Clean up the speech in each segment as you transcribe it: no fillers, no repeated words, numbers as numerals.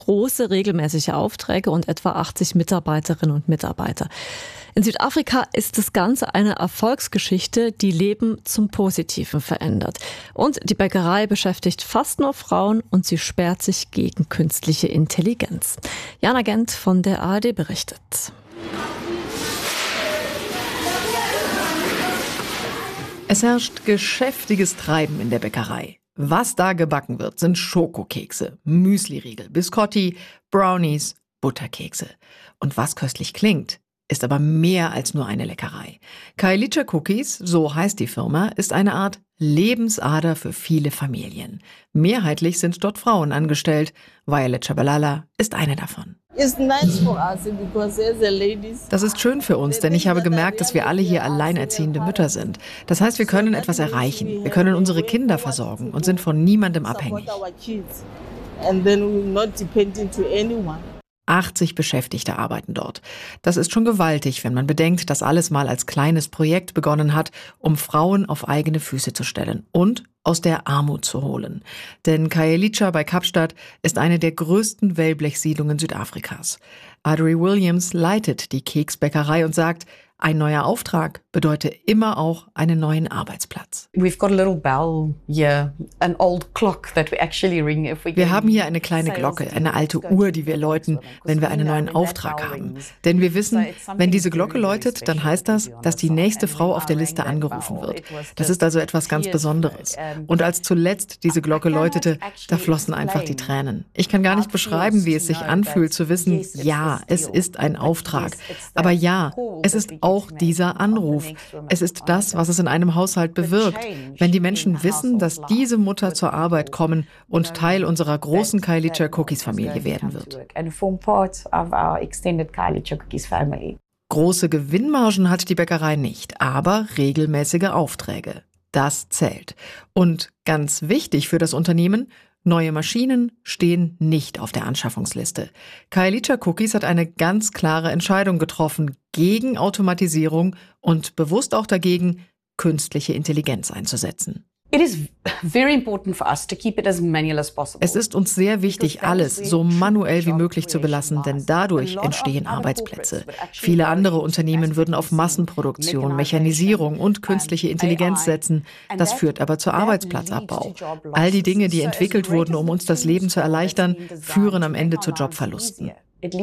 große regelmäßige Aufträge und etwa 80 Mitarbeiterinnen und Mitarbeiter. In Südafrika ist das Ganze eine Erfolgsgeschichte, die Leben zum Positiven verändert. Und die Bäckerei beschäftigt fast nur Frauen und sie sperrt sich gegen künstliche Intelligenz. Jana Gent von der ARD berichtet. Es herrscht geschäftiges Treiben in der Bäckerei. Was da gebacken wird, sind Schokokekse, Müsliriegel, Biscotti, Brownies, Butterkekse. Und was köstlich klingt, ist aber mehr als nur eine Leckerei. Khayelitsha Cookies, so heißt die Firma, ist eine Art Lebensader für viele Familien. Mehrheitlich sind dort Frauen angestellt. Violet Chabalala ist eine davon. Das ist schön für uns, denn ich habe gemerkt, dass wir alle hier alleinerziehende Mütter sind. Das heißt, wir können etwas erreichen. Wir können unsere Kinder versorgen und sind von niemandem abhängig. 80 Beschäftigte arbeiten dort. Das ist schon gewaltig, wenn man bedenkt, dass alles mal als kleines Projekt begonnen hat, um Frauen auf eigene Füße zu stellen und aus der Armut zu holen. Denn Khayelitsha bei Kapstadt ist eine der größten Wellblechsiedlungen Südafrikas. Audrey Williams leitet die Keksbäckerei und sagt, ein neuer Auftrag bedeutet immer auch einen neuen Arbeitsplatz. Wir haben hier eine kleine Glocke, eine alte Uhr, die wir läuten, wenn wir einen neuen Auftrag haben. Denn wir wissen, wenn diese Glocke läutet, dann heißt das, dass die nächste Frau auf der Liste angerufen wird. Das ist also etwas ganz Besonderes. Und als zuletzt diese Glocke läutete, da flossen einfach die Tränen. Ich kann gar nicht beschreiben, wie es sich anfühlt zu wissen, ja, es ist ein Auftrag. Aber ja, es ist auch dieser Anruf. Es ist das, was es in einem Haushalt bewirkt, wenn die Menschen wissen, dass diese Mutter zur Arbeit kommen und Teil unserer großen Khayelitsha Cookies Familie werden wird. Große Gewinnmargen hat die Bäckerei nicht, aber regelmäßige Aufträge. Das zählt. Und ganz wichtig für das Unternehmen, neue Maschinen stehen nicht auf der Anschaffungsliste. Khayelitsha Cookies hat eine ganz klare Entscheidung getroffen gegen Automatisierung und bewusst auch dagegen, künstliche Intelligenz einzusetzen. Es ist uns sehr wichtig, alles so manuell wie möglich zu belassen, denn dadurch entstehen Arbeitsplätze. Viele andere Unternehmen würden auf Massenproduktion, Mechanisierung und künstliche Intelligenz setzen. Das führt aber zu Arbeitsplatzabbau. All die Dinge, die entwickelt wurden, um uns das Leben zu erleichtern, führen am Ende zu Jobverlusten.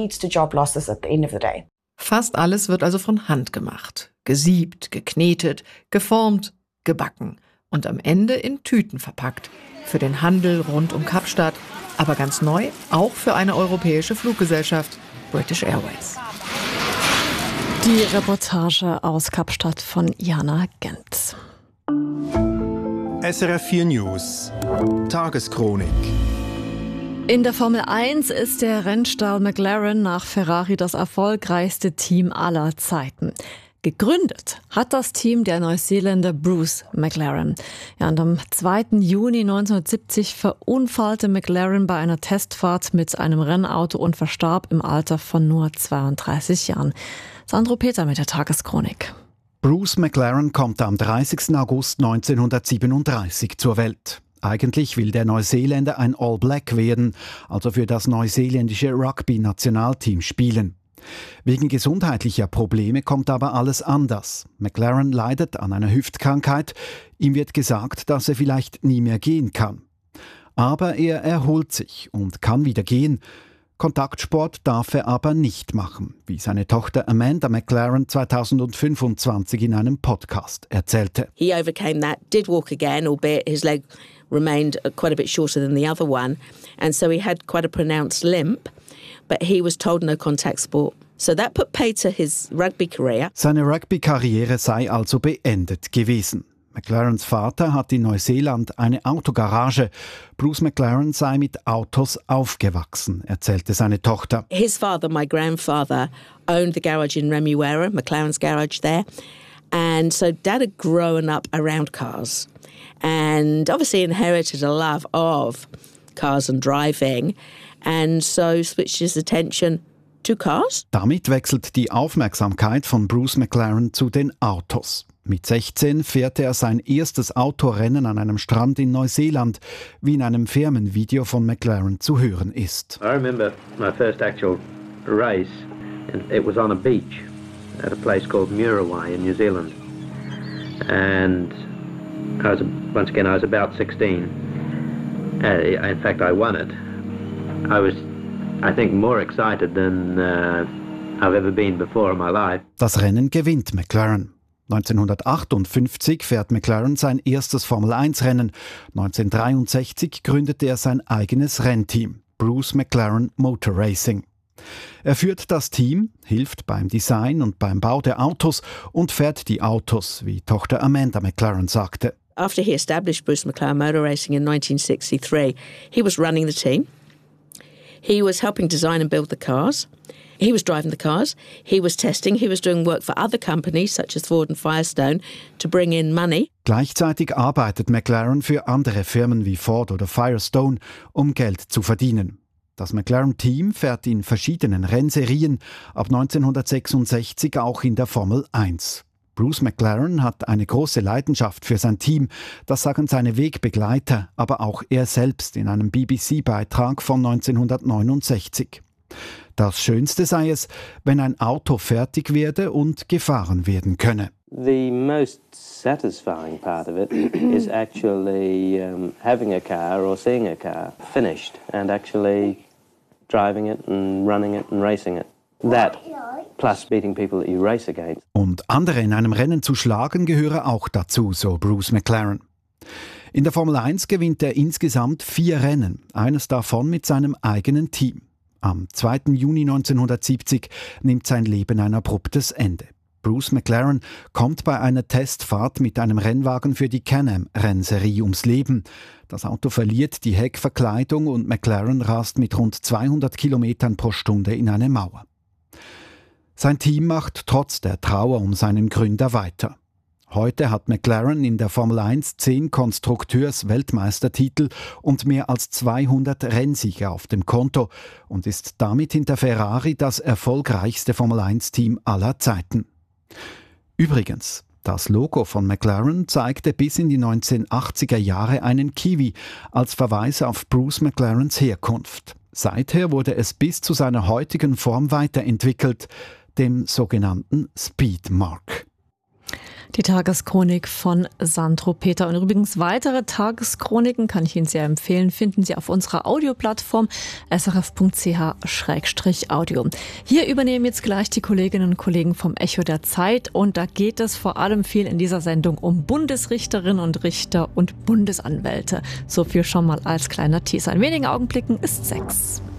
Fast alles wird also von Hand gemacht. Gesiebt, geknetet, geformt, gebacken. Und am Ende in Tüten verpackt. Für den Handel rund um Kapstadt, aber ganz neu, auch für eine europäische Fluggesellschaft, British Airways. Die Reportage aus Kapstadt von Jana Gent. SRF 4 News Tageschronik. In der Formel 1 ist der Rennstall McLaren nach Ferrari das erfolgreichste Team aller Zeiten. Gegründet hat das Team der Neuseeländer Bruce McLaren. Ja, und am 2. Juni 1970 verunfallte McLaren bei einer Testfahrt mit einem Rennauto und verstarb im Alter von nur 32 Jahren. Sandro Peter mit der Tageschronik. Bruce McLaren kommt am 30. August 1937 zur Welt. Eigentlich will der Neuseeländer ein All Black werden, also für das neuseeländische Rugby-Nationalteam spielen. Wegen gesundheitlicher Probleme kommt aber alles anders. McLaren leidet an einer Hüftkrankheit. Ihm wird gesagt, dass er vielleicht nie mehr gehen kann. Aber er erholt sich und kann wieder gehen. Kontaktsport darf er aber nicht machen, wie seine Tochter Amanda McLaren 2025 in einem Podcast erzählte. He overcame that, did walk again, albeit his leg remained quite a bit shorter than the other one. And so he had quite a pronounced limp. But he was told no contact sport. So that put paid to his rugby career. Seine Rugby-Karriere sei also beendet gewesen. McLarens Vater hat in Neuseeland eine Autogarage. Bruce McLaren sei mit Autos aufgewachsen, erzählte seine Tochter. His father, my grandfather, owned the garage in Remuera, McLaren's garage there. And so Dad had grown up around cars and obviously inherited a love of cars and driving. And so switched his attention 2 cars. Damit wechselt die Aufmerksamkeit von Bruce McLaren zu den Autos. Mit 16 fährte er sein erstes Autorennen an einem Strand in Neuseeland, wie in einem Firmenvideo von McLaren zu hören ist. I remember my first actual race, and it was on a beach at a place called Muriwai in New Zealand. And I was about 16. In fact, I won it. I was, I think, more excited than I've ever been before in my life. Das Rennen gewinnt McLaren. 1958 fährt McLaren sein erstes Formel-1-Rennen. 1963 gründete er sein eigenes Rennteam, Bruce McLaren Motor Racing. Er führt das Team, hilft beim Design und beim Bau der Autos und fährt die Autos, wie Tochter Amanda McLaren sagte. After he established Bruce McLaren Motor Racing in 1963, he was running the team. He was helping design and build the cars. He was driving the cars. He was testing. He was doing work for other companies such as Ford and Firestone to bring in money. Gleichzeitig arbeitet McLaren für andere Firmen wie Ford oder Firestone, um Geld zu verdienen. Das McLaren-Team fährt in verschiedenen Rennserien, ab 1966 auch in der Formel 1. Bruce McLaren hat eine große Leidenschaft für sein Team, das sagen seine Wegbegleiter, aber auch er selbst in einem BBC-Beitrag von 1969. Das Schönste sei es, wenn ein Auto fertig werde und gefahren werden könne. The most satisfying part of it is actually having a car or seeing a car finished and actually driving it and running it and racing it. That plus beating people that you race against. Und andere in einem Rennen zu schlagen gehöre auch dazu, so Bruce McLaren. In der Formel 1 gewinnt er insgesamt 4 Rennen, eines davon mit seinem eigenen Team. Am 2. Juni 1970 nimmt sein Leben ein abruptes Ende. Bruce McLaren kommt bei einer Testfahrt mit einem Rennwagen für die Can-Am-Rennserie ums Leben. Das Auto verliert die Heckverkleidung und McLaren rast mit rund 200 Kilometern pro Stunde in eine Mauer. Sein Team macht trotz der Trauer um seinen Gründer weiter. Heute hat McLaren in der Formel 1 10 Konstrukteurs-Weltmeistertitel und mehr als 200 Rennsiege auf dem Konto und ist damit hinter Ferrari das erfolgreichste Formel 1-Team aller Zeiten. Übrigens, das Logo von McLaren zeigte bis in die 1980er Jahre einen Kiwi als Verweis auf Bruce McLarens Herkunft. Seither wurde es bis zu seiner heutigen Form weiterentwickelt, dem sogenannten Speedmark. Die Tageschronik von Sandro Peter. Und übrigens weitere Tageschroniken, kann ich Ihnen sehr empfehlen, finden Sie auf unserer Audioplattform srf.ch/audio. Hier übernehmen jetzt gleich die Kolleginnen und Kollegen vom Echo der Zeit. Und da geht es vor allem viel in dieser Sendung um Bundesrichterinnen und Richter und Bundesanwälte. So viel schon mal als kleiner Teaser. In wenigen Augenblicken ist 6.